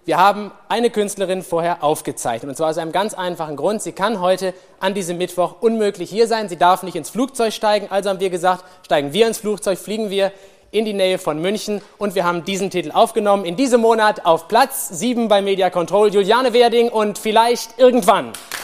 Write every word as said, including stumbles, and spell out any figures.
Wir haben eine Künstlerin vorher aufgezeichnet, und zwar aus einem ganz einfachen Grund. Sie kann heute an diesem Mittwoch unmöglich hier sein. Sie darf nicht ins Flugzeug steigen, also haben wir gesagt, steigen wir ins Flugzeug, fliegen wir in die Nähe von München und wir haben diesen Titel aufgenommen. In diesem Monat auf Platz sieben bei Media Control, Juliane Werding und vielleicht irgendwann.